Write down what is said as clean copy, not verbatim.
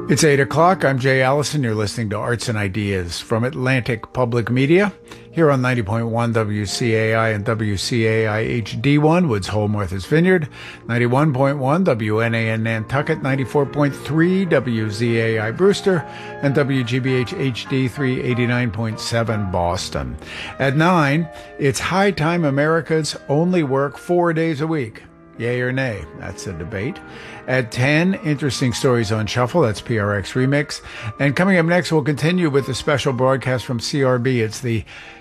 It's 8 o'clock. I'm Jay Allison. You're listening to Arts and Ideas from Atlantic Public Media here on 90.1 WCAI and WCAI HD1, Woods Hole, Martha's Vineyard, 91.1 WNAN Nantucket, 94.3 WZAI Brewster, and WGBH HD3 89.7 Boston. At 9, it's High Time Americans only work 4 days a week. Yay or nay? That's a debate. At 10, interesting stories on shuffle. That's PRX Remix. And coming up next, we'll continue with a special broadcast from CRB. It's the